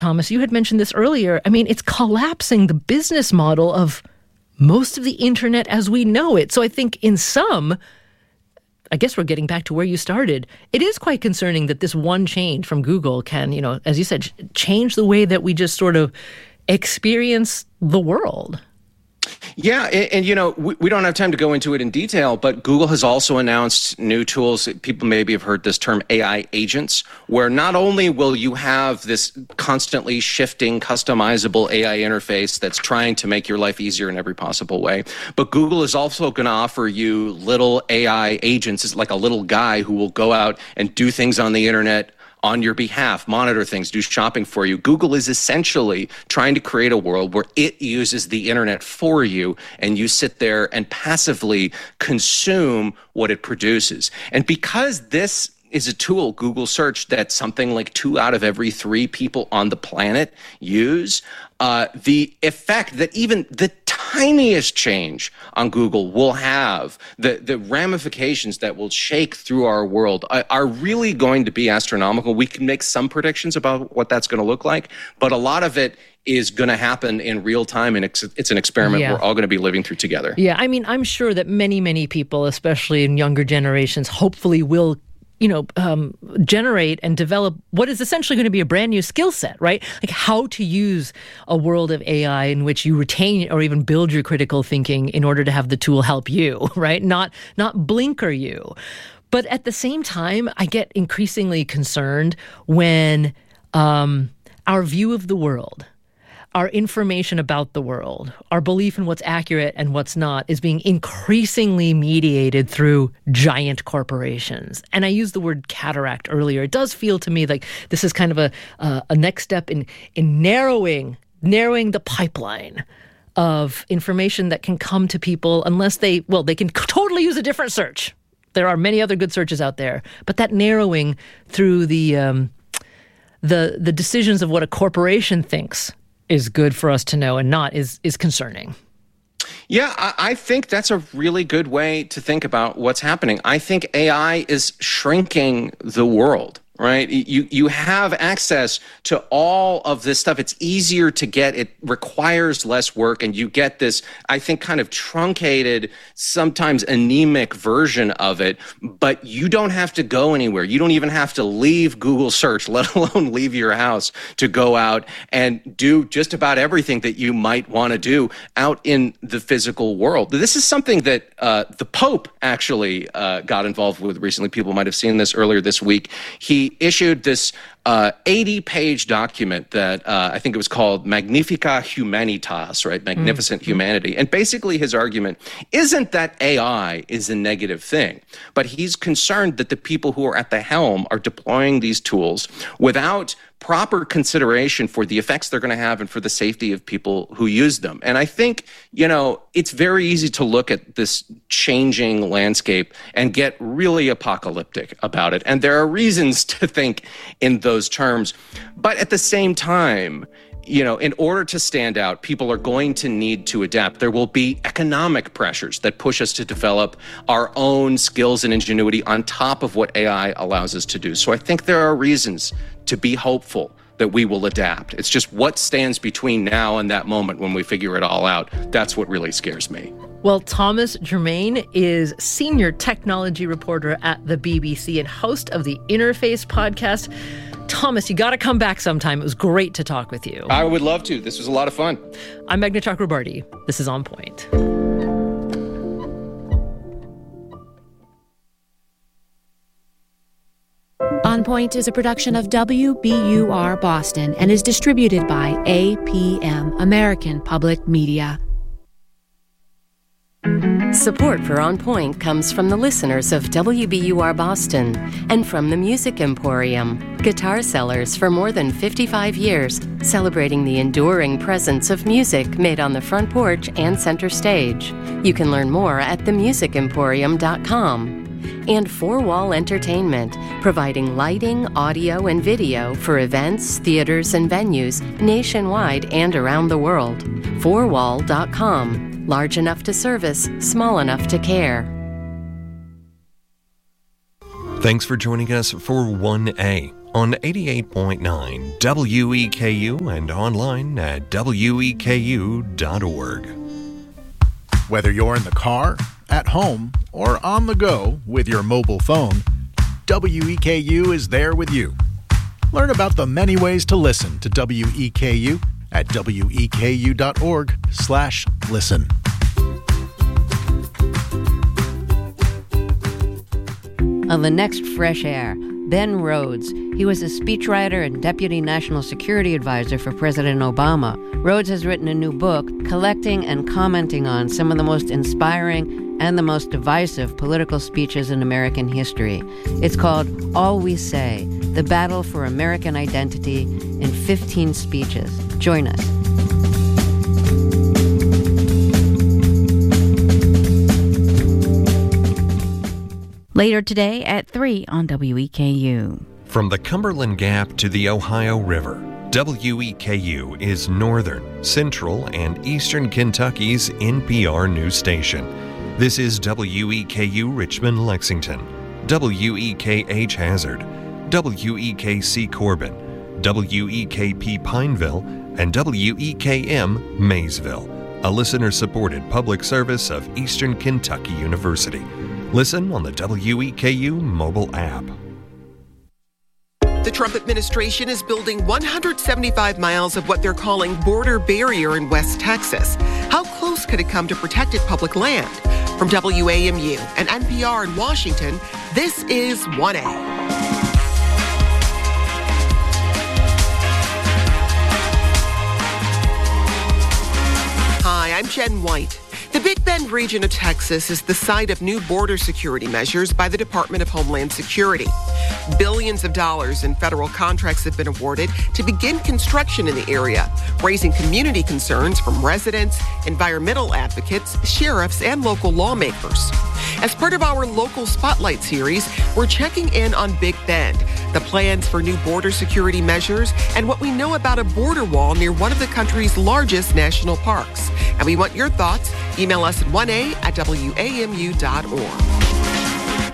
Thomas, you had mentioned this earlier. I mean, it's collapsing the business model of most of the internet as we know it. So I think in some, I guess we're getting back to where you started. It is quite concerning that this one change from Google can, as you said, change the way that we just sort of experience the world. Yeah, and we don't have time to go into it in detail, but Google has also announced new tools. People maybe have heard this term AI agents, where not only will you have this constantly shifting, customizable AI interface that's trying to make your life easier in every possible way, but Google is also going to offer you little AI agents. It's like a little guy who will go out and do things on the internet on your behalf, monitor things, do shopping for you. Google is essentially trying to create a world where it uses the internet for you, and you sit there and passively consume what it produces. And because this is a tool, Google Search, that something like 2 out of every 3 people on the planet use, the effect that even the tiniest change on Google will have, the ramifications that will shake through our world are really going to be astronomical. We can make some predictions about what that's going to look like, but a lot of it is going to happen in real time, and it's an experiment we're all going to be living through together. Yeah, I mean, I'm sure that many people, especially in younger generations, hopefully will generate and develop what is essentially going to be a brand new skill set, right? Like how to use a world of AI in which you retain or even build your critical thinking in order to have the tool help you, right? Not blinker you. But at the same time, I get increasingly concerned when our view of the world, our information about the world, our belief in what's accurate and what's not is being increasingly mediated through giant corporations. And I used the word cataract earlier. It does feel to me like this is kind of a next step in narrowing the pipeline of information that can come to people unless they can totally use a different search. There are many other good searches out there, but that narrowing through the decisions of what a corporation thinks is good for us to know and not is concerning. Yeah, I think that's a really good way to think about what's happening. I think AI is shrinking the world, right? You have access to all of this stuff. It's easier to get. It requires less work, and you get this, I think, kind of truncated, sometimes anemic version of it, but you don't have to go anywhere. You don't even have to leave Google Search, let alone leave your house, to go out and do just about everything that you might want to do out in the physical world. This is something that the Pope actually got involved with recently. People might have seen this earlier this week. He issued this 80-page document that I think it was called Magnificat Humanitas, right? Magnificent Humanity. And basically his argument isn't that AI is a negative thing, but he's concerned that the people who are at the helm are deploying these tools without proper consideration for the effects they're going to have and for the safety of people who use them. And I think, it's very easy to look at this changing landscape and get really apocalyptic about it. And there are reasons to think in those terms. But at the same time, in order to stand out, people are going to need to adapt. There will be economic pressures that push us to develop our own skills and ingenuity on top of what AI allows us to do. So I think there are reasons to be hopeful that we will adapt. It's just what stands between now and that moment when we figure it all out. That's what really scares me. Well, Thomas Germain is senior technology reporter at the BBC and host of the Interface podcast. Thomas, you got to come back sometime. It was great to talk with you. I would love to. This was a lot of fun. I'm Meghna Chakrabarty. This is On Point. On Point is a production of WBUR Boston and is distributed by APM, American Public Media. Support for On Point comes from the listeners of WBUR Boston and from the Music Emporium, guitar sellers for more than 55 years, celebrating the enduring presence of music made on the front porch and center stage. You can learn more at themusicemporium.com. And Four Wall Entertainment, providing lighting, audio, and video for events, theaters, and venues nationwide and around the world. Fourwall.com. Large enough to service, small enough to care. Thanks for joining us for 1A. on 88.9 WEKU and online at weku.org. Whether you're in the car, at home, or on the go with your mobile phone, WEKU is there with you. Learn about the many ways to listen to WEKU at weku.org/listen. On the next Fresh Air, Ben Rhodes. He was a speechwriter and deputy national security advisor for President Obama. Rhodes has written a new book collecting and commenting on some of the most inspiring and the most divisive political speeches in American history. It's called All We Say, The Battle for American Identity in 15 Speeches. Join us. Later today at 3 on WEKU. From the Cumberland Gap to the Ohio River, WEKU is northern, central, and eastern Kentucky's NPR news station. This is WEKU Richmond, Lexington, WEKH Hazard, WEKC Corbin, WEKP Pineville, and WEKM Maysville, a listener-supported public service of Eastern Kentucky University. Listen on the WEKU mobile app. The Trump administration is building 175 miles of what they're calling border barrier in West Texas. How close could it come to protected public land? From WAMU and NPR in Washington, this is 1A. Hi, I'm Jen White. The Big Bend region of Texas is the site of new border security measures by the Department of Homeland Security. Billions of dollars in federal contracts have been awarded to begin construction in the area, raising community concerns from residents, environmental advocates, sheriffs, and local lawmakers. As part of our local spotlight series, we're checking in on Big Bend, the plans for new border security measures, and what we know about a border wall near one of the country's largest national parks. And we want your thoughts. Email us at 1a@wamu.org.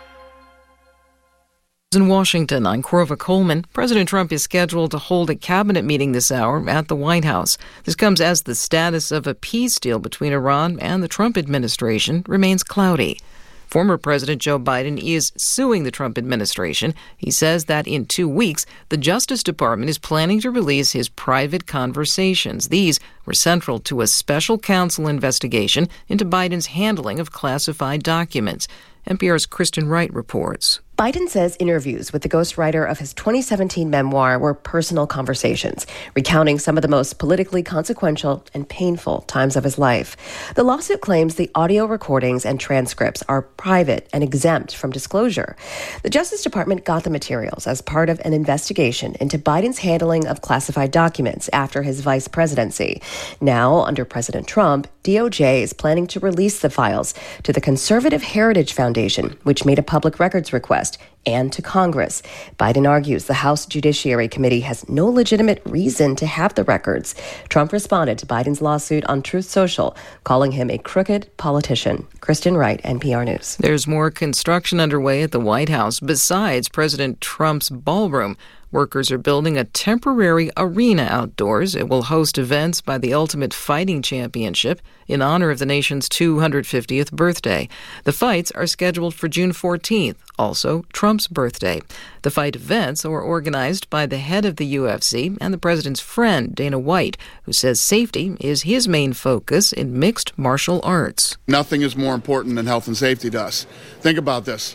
In Washington, I'm Corva Coleman. President Trump is scheduled to hold a cabinet meeting this hour at the White House. This comes as the status of a peace deal between Iran and the Trump administration remains cloudy. Former President Joe Biden is suing the Trump administration. He says that in 2 weeks, the Justice Department is planning to release his private conversations. These were central to a special counsel investigation into Biden's handling of classified documents. NPR's Kristen Wright reports. Biden says interviews with the ghostwriter of his 2017 memoir were personal conversations, recounting some of the most politically consequential and painful times of his life. The lawsuit claims the audio recordings and transcripts are private and exempt from disclosure. The Justice Department got the materials as part of an investigation into Biden's handling of classified documents after his vice presidency. Now, under President Trump, DOJ is planning to release the files to the Conservative Heritage Foundation, which made a public records request, and to Congress. Biden argues the House Judiciary Committee has no legitimate reason to have the records. Trump responded to Biden's lawsuit on Truth Social, calling him a crooked politician. Kristen Wright, NPR News. There's more construction underway at the White House besides President Trump's ballroom. Workers are building a temporary arena outdoors. It will host events by the Ultimate Fighting Championship in honor of the nation's 250th birthday. The fights are scheduled for June 14th, also Trump's birthday. The fight events are organized by the head of the UFC and the president's friend, Dana White, who says safety is his main focus in mixed martial arts. Nothing is more important than health and safety to us. Think about this.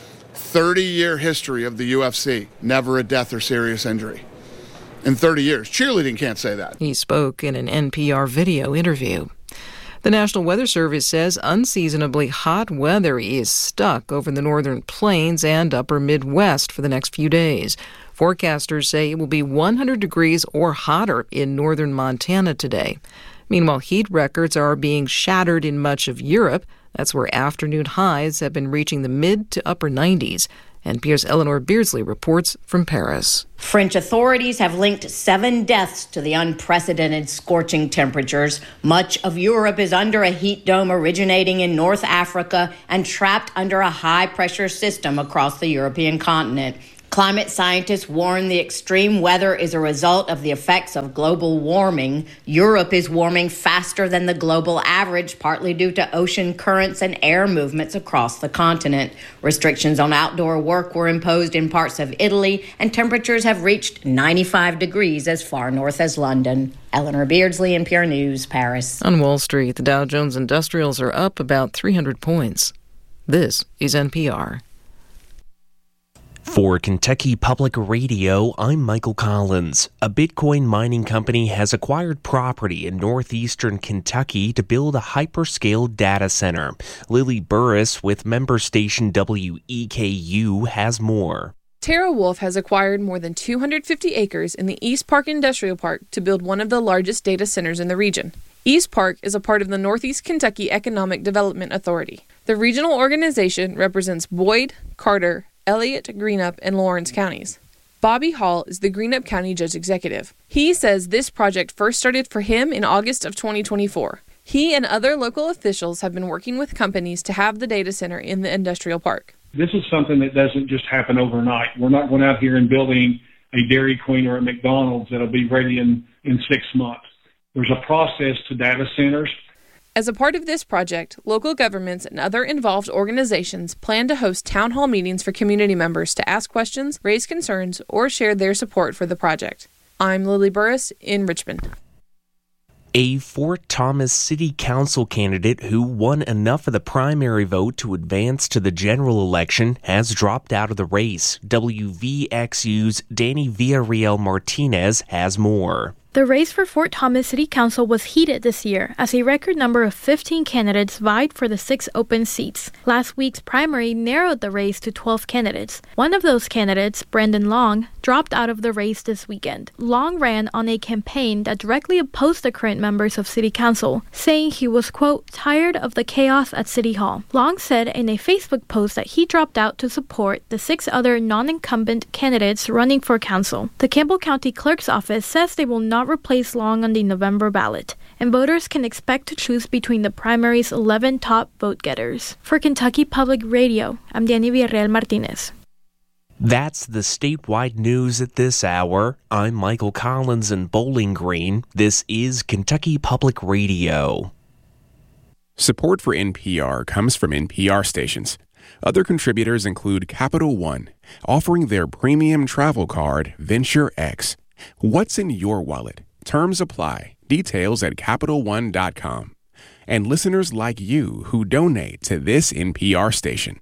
30-year history of the UFC, never a death or serious injury. In 30 years. Cheerleading can't say that. He spoke in an NPR video interview. The National Weather Service says unseasonably hot weather is stuck over the northern plains and upper Midwest for the next few days. Forecasters say it will be 100 degrees or hotter in northern Montana today. Meanwhile, heat records are being shattered in much of Europe. That's where afternoon highs have been reaching the mid to upper 90s. NPR's Eleanor Beardsley reports from Paris. French authorities have linked 7 deaths to the unprecedented scorching temperatures. Much of Europe is under a heat dome originating in North Africa and trapped under a high-pressure system across the European continent. Climate scientists warn the extreme weather is a result of the effects of global warming. Europe is warming faster than the global average, partly due to ocean currents and air movements across the continent. Restrictions on outdoor work were imposed in parts of Italy, and temperatures have reached 95 degrees as far north as London. Eleanor Beardsley, NPR News, Paris. On Wall Street, the Dow Jones Industrials are up about 300 points. This is NPR. For Kentucky Public Radio, I'm Michael Collins. A Bitcoin mining company has acquired property in northeastern Kentucky to build a hyperscale data center. Lily Burris with member station WEKU has more. TerraWolf has acquired more than 250 acres in the East Park Industrial Park to build one of the largest data centers in the region. East Park is a part of the Northeast Kentucky Economic Development Authority. The regional organization represents Boyd, Carter, Elliott, Greenup, and Lawrence counties. Bobby Hall is the Greenup County Judge Executive. He says this project first started for him in August of 2024. He and other local officials have been working with companies to have the data center in the industrial park. This is something that doesn't just happen overnight. We're not going out here and building a Dairy Queen or a McDonald's that'll be ready in 6 months. There's a process to data centers. As a part of this project, local governments and other involved organizations plan to host town hall meetings for community members to ask questions, raise concerns, or share their support for the project. I'm Lily Burris in Richmond. A Fort Thomas City Council candidate who won enough of the primary vote to advance to the general election has dropped out of the race. WVXU's Danny Villarreal Martinez has more. The race for Fort Thomas City Council was heated this year as a record number of 15 candidates vied for the 6 open seats. Last week's primary narrowed the race to 12 candidates. One of those candidates, Brendan Long, dropped out of the race this weekend. Long ran on a campaign that directly opposed the current members of City Council, saying he was, quote, tired of the chaos at City Hall. Long said in a Facebook post that he dropped out to support the 6 other non-incumbent candidates running for council. The Campbell County Clerk's Office says they will not replace Long on the November ballot, and voters can expect to choose between the primary's 11 top vote-getters. For Kentucky Public Radio, I'm Danny Villarreal Martinez. That's the statewide news at this hour. I'm Michael Collins in Bowling Green. This is Kentucky Public Radio. Support for NPR comes from NPR stations. Other contributors include Capital One, offering their premium travel card, Venture X. What's in your wallet? Terms apply. Details at CapitalOne.com. And listeners like you who donate to this NPR station.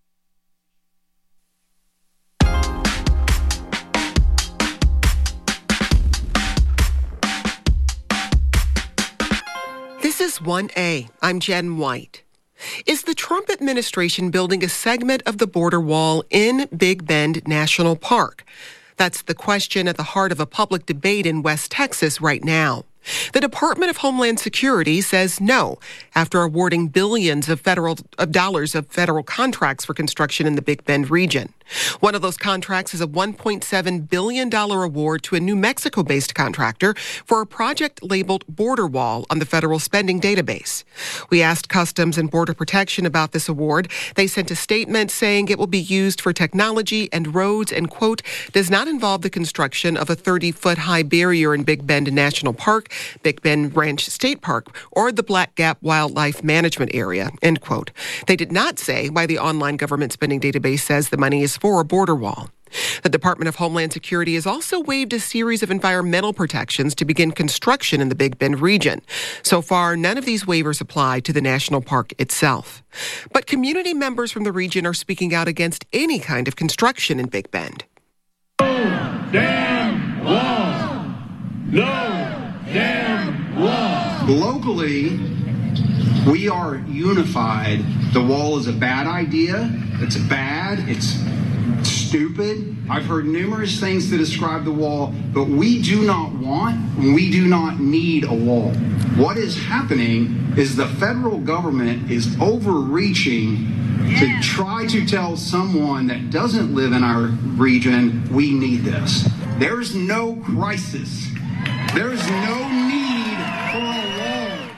This is 1A. I'm Jen White. Is the Trump administration building a segment of the border wall in Big Bend National Park? That's the question at the heart of a public debate in West Texas right now. The Department of Homeland Security says no after awarding billions of dollars of federal contracts for construction in the Big Bend region. One of those contracts is a $1.7 billion award to a New Mexico-based contractor for a project labeled Border Wall on the federal spending database. We asked Customs and Border Protection about this award. They sent a statement saying it will be used for technology and roads and, quote, does not involve the construction of a 30-foot-high barrier in Big Bend National Park, Big Bend Ranch State Park, or the Black Gap Wildlife Management Area, end quote. They did not say why the online government spending database says the money is for a border wall. The Department of Homeland Security has also waived a series of environmental protections to begin construction in the Big Bend region. So far, none of these waivers apply to the national park itself. But community members from the region are speaking out against any kind of construction in Big Bend. No damn wall! No damn wall! Locally, we are unified. The wall is a bad idea. It's bad. It's stupid. I've heard numerous things to describe the wall, but we do not want, we do not need a wall. What is happening is the federal government is overreaching to try to tell someone that doesn't live in our region, we need this. There's no crisis. There's no need for a wall.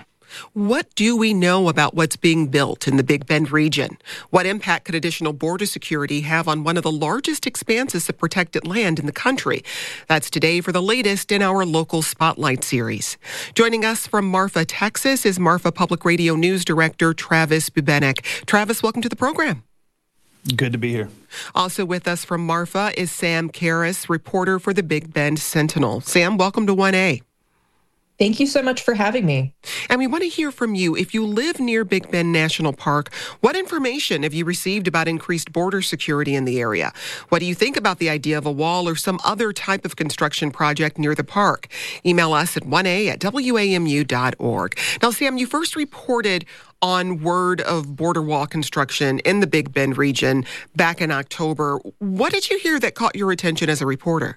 What do we know about what's being built in the Big Bend region? What impact could additional border security have on one of the largest expanses of protected land in the country? That's today for the latest in our local Spotlight series. Joining us from Marfa, Texas is Marfa Public Radio News Director Travis Bubenik. Travis, welcome to the program. Good to be here. Also with us from Marfa is Sam Karras, reporter for the Big Bend Sentinel. Sam, welcome to 1A. Thank you so much for having me. And we want to hear from you. If you live near Big Bend National Park, what information have you received about increased border security in the area? What do you think about the idea of a wall or some other type of construction project near the park? Email us at 1a@wamu.org. Now, Sam, you first reported on word of border wall construction in the Big Bend region back in October. What did you hear that caught your attention as a reporter?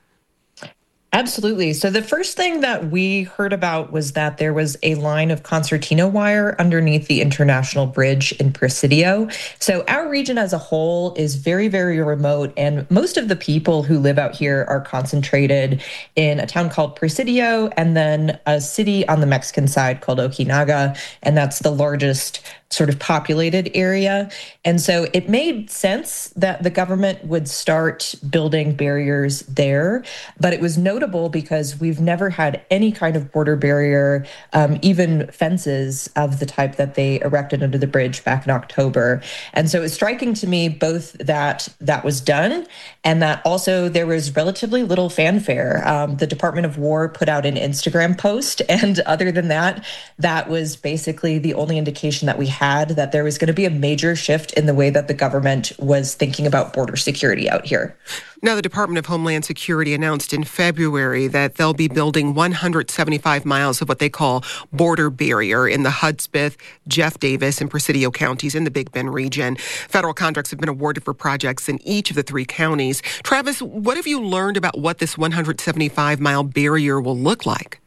Absolutely. So the first thing that we heard about was that there was a line of concertina wire underneath the International Bridge in Presidio. So our region as a whole is very, very remote, and most of the people who live out here are concentrated in a town called Presidio and then a city on the Mexican side called Ojinaga, and that's the largest sort of populated area. And so it made sense that the government would start building barriers there. But it was notable because we've never had any kind of border barrier, even fences of the type that they erected under the bridge back in October. And so it's striking to me both that that was done and that also there was relatively little fanfare. The Department of War put out an Instagram post, and other than that, that was basically the only indication that we had that there was going to be a major shift in the way that the government was thinking about border security out here. Now, the Department of Homeland Security announced in February that they'll be building 175 miles of what they call border barrier in the Hudspeth, Jeff Davis, and Presidio counties in the Big Bend region. Federal contracts have been awarded for projects in each of the three counties. Travis, what have you learned about what this 175-mile barrier will look like?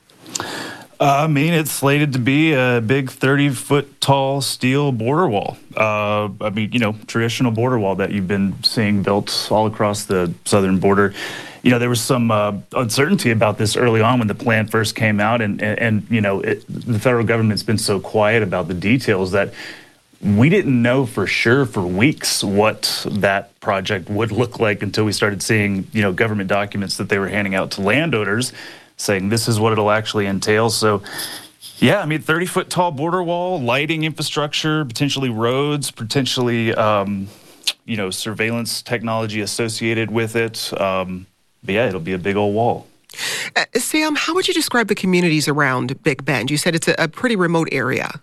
I mean, it's slated to be a big 30-foot tall steel border wall. Traditional border wall that you've been seeing built all across the southern border. You know, there was some uncertainty about this early on when the plan first came out, and the federal government's been so quiet about the details that we didn't know for sure for weeks what that project would look like until we started seeing, government documents that they were handing out to landowners saying this is what it'll actually entail. So, 30-foot tall border wall, lighting infrastructure, potentially roads, potentially, surveillance technology associated with it. It'll be a big old wall. Sam, how would you describe the communities around Big Bend? You said it's a pretty remote area.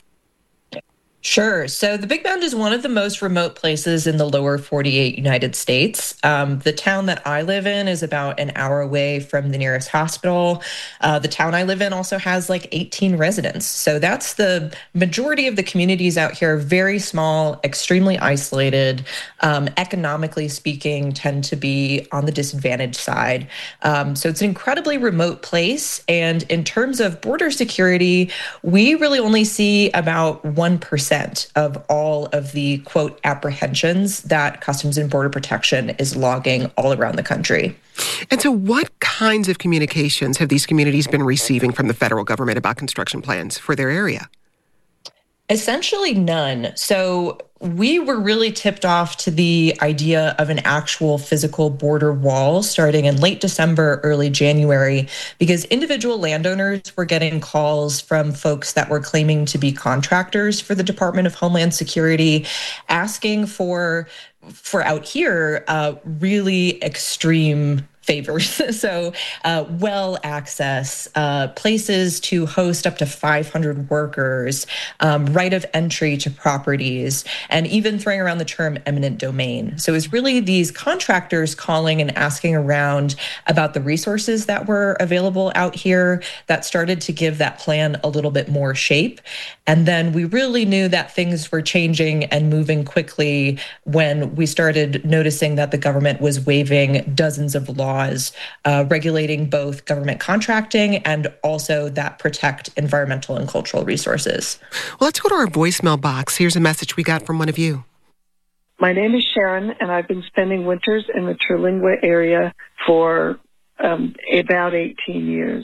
Sure. So the Big Bend is one of the most remote places in the lower 48 United States. The town that I live in is about an hour away from the nearest hospital. The town I live in also has like 18 residents. So that's the majority of the communities out here, very small, extremely isolated, economically speaking, tend to be on the disadvantaged side. So it's an incredibly remote place. And in terms of border security, we really only see about 1% of all of the, quote, apprehensions that Customs and Border Protection is logging all around the country. And so what kinds of communications have these communities been receiving from the federal government about construction plans for their area? Essentially none. So we were really tipped off to the idea of an actual physical border wall starting in late December, early January, because individual landowners were getting calls from folks that were claiming to be contractors for the Department of Homeland Security, asking for out here, really extreme favors. So well access, places to host up to 500 workers, right of entry to properties, and even throwing around the term eminent domain. So it's really these contractors calling and asking around about the resources that were available out here that started to give that plan a little bit more shape. And then we really knew that things were changing and moving quickly when we started noticing that the government was waiving dozens of laws regulating both government contracting and also that protect environmental and cultural resources. Well, let's go to our voicemail box. Here's a message we got from one of you. My name is Sharon, and I've been spending winters in the Terlingua area for about 18 years.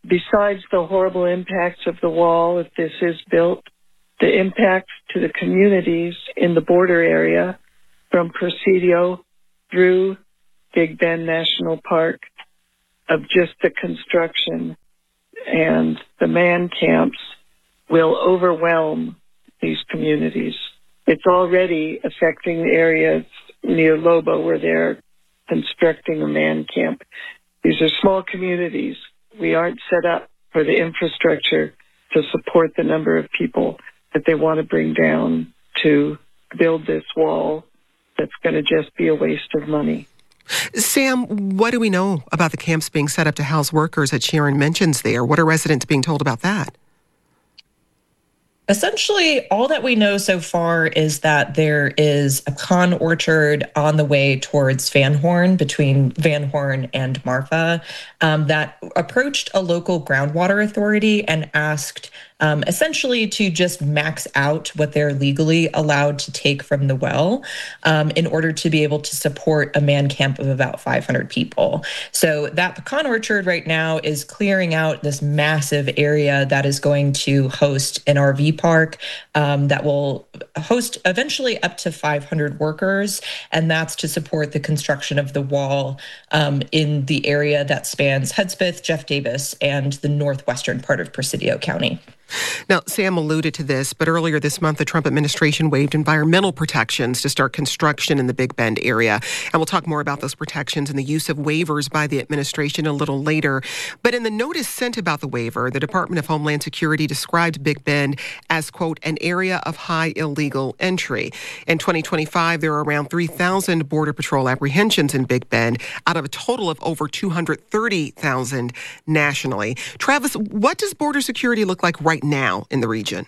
besides the horrible impacts of the wall, if this is built, the impact to the communities in the border area from Presidio through Big Bend National Park of just the construction and the man camps will overwhelm these communities. It's already affecting the areas near Lobo where they're constructing a man camp. These are small communities. We aren't set up for the infrastructure to support the number of people that they want to bring down to build this wall that's going to just be a waste of money. Sam, what do we know about the camps being set up to house workers that Sharon mentions there? What are residents being told about that? Essentially, all that we know so far is that there is a pecan orchard on the way towards Van Horn, between Van Horn and Marfa, that approached a local groundwater authority and asked essentially to just max out what they're legally allowed to take from the well in order to be able to support a man camp of about 500 people. So that pecan orchard right now is clearing out this massive area that is going to host an RV park that will host eventually up to 500 workers, and that's to support the construction of the wall in the area that spans Hudspeth, Jeff Davis, and the northwestern part of Presidio County. Now, Sam alluded to this, but earlier this month, the Trump administration waived environmental protections to start construction in the Big Bend area. And we'll talk more about those protections and the use of waivers by the administration a little later. But in the notice sent about the waiver, the Department of Homeland Security described Big Bend as, quote, an area of high illegal entry. In 2025, there are around 3,000 Border Patrol apprehensions in Big Bend out of a total of over 230,000 nationally. Travis, what does border security look like right now in the region?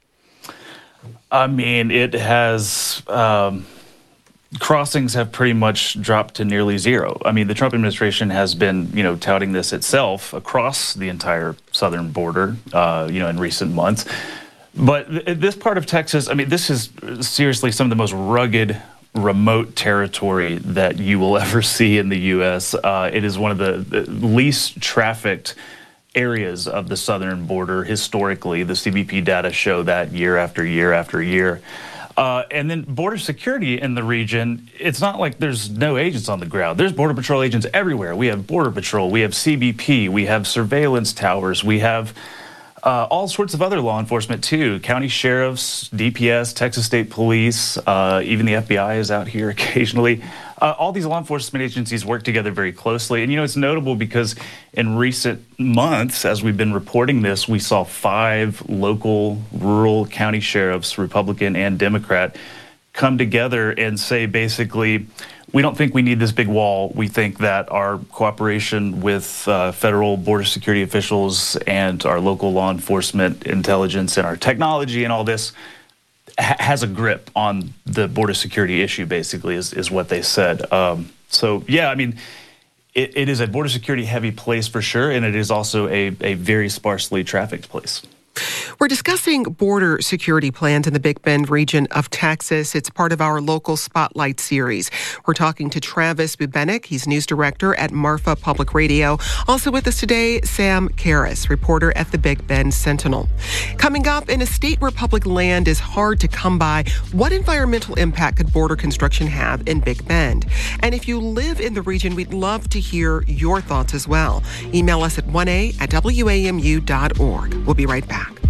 I mean, it has crossings have pretty much dropped to nearly zero. I mean, the Trump administration has been, touting this itself across the entire southern border, in recent months. But this part of Texas, I mean, this is seriously some of the most rugged, remote territory that you will ever see in the U.S. It is one of the least trafficked areas of the southern border historically. The CBP data show that year after year after year. And then border security in the region, it's not like there's no agents on the ground. There's Border Patrol agents everywhere. We have Border Patrol, we have CBP, we have surveillance towers, we have all sorts of other law enforcement too. County sheriffs, DPS, Texas State Police, even the FBI is out here occasionally. All these law enforcement agencies work together very closely. And, it's notable because in recent months, as we've been reporting this, we saw 5 local rural county sheriffs, Republican and Democrat, come together and say basically, we don't think we need this big wall. We think that our cooperation with federal border security officials and our local law enforcement intelligence and our technology and all this has a grip on the border security issue, basically, is what they said. So, yeah, I mean, it is a border security heavy place for sure, and it is also a very sparsely trafficked place. We're discussing border security plans in the Big Bend region of Texas. It's part of our local Spotlight series. We're talking to Travis Bubenik. He's news director at Marfa Public Radio. Also with us today, Sam Karras, reporter at the Big Bend Sentinel. Coming up, in a state where public land is hard to come by, what environmental impact could border construction have in Big Bend? And if you live in the region, we'd love to hear your thoughts as well. Email us at 1a@wamu.org. We'll be right back.